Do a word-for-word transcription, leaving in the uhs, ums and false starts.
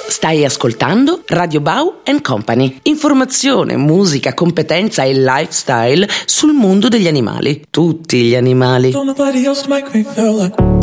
Stai ascoltando Radio Bau and Company. Informazione, musica, competenza e lifestyle sul mondo degli animali. Tutti gli animali. Don't nobody else make me feel like